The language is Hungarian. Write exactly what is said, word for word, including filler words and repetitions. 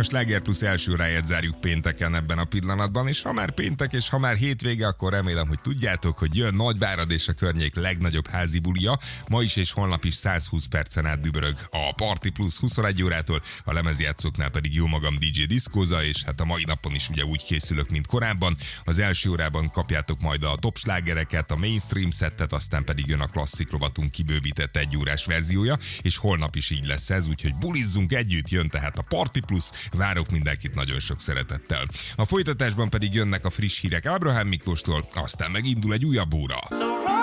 A Sláger Plus első óráját zárjuk pénteken ebben a pillanatban, és ha már péntek, és ha már hétvége, akkor remélem, hogy tudjátok, hogy jön Nagyvárad és a környék legnagyobb házi bulia. Ma is és holnap is száz húsz percen át dübörög a Party Plus huszonegy órától, a lemezjátszóknál pedig jó magam dé dzsé Diszkóza, és hát a mai napon is ugye úgy készülök, mint korábban. Az első órában kapjátok majd a top slágereket, a mainstream szettet, aztán pedig jön a klasszik rovatunk kibővített egyórás verziója, és holnap is így lesz ez, úgyhogy bulizzunk együtt, jön tehát a Party Plus, várok mindenkit nagyon sok szeretettel. A folytatásban pedig jönnek a friss hírek Ábrahám Miklóstól, aztán megindul egy újabb óra.